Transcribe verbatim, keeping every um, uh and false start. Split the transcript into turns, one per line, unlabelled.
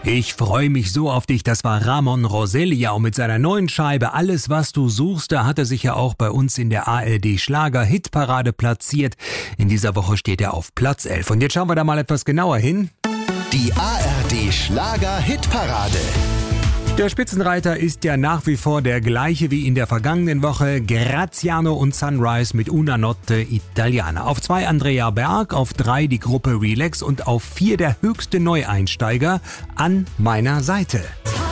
Ich freue mich so auf dich. Das war Ramon Roselia mit seiner neuen Scheibe Alles, was du suchst. Da hat er sich ja auch bei uns in der A R D-Schlager-Hitparade platziert. In dieser Woche steht er auf Platz elf. Und jetzt schauen wir da mal etwas genauer hin.
Die A R D-Schlager-Hitparade.
Der Spitzenreiter ist ja nach wie vor der gleiche wie in der vergangenen Woche. Graziano und Sunrise mit Una Notte Italiana. Auf zwei Andrea Berg, auf drei die Gruppe Relax und auf vier der höchste Neueinsteiger An meiner Seite.